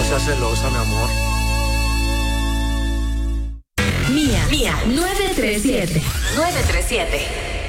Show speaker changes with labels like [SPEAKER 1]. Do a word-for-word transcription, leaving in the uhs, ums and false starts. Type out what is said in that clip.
[SPEAKER 1] seas celosa, mi amor.
[SPEAKER 2] Mía, Mía, nueve tres siete.
[SPEAKER 3] nueve tres siete.